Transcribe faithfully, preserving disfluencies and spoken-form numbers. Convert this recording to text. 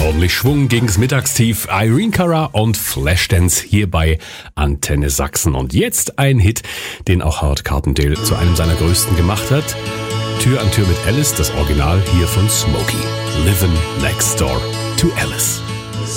Ordentlich Schwung gegen's Mittagstief. Irene Cara und Flashdance hier bei Antenne Sachsen. Und jetzt ein Hit, den auch Howard Carpendale zu einem seiner größten gemacht hat. Tür an Tür mit Alice, das Original hier von Smokey. Livin' Next Door to Alice.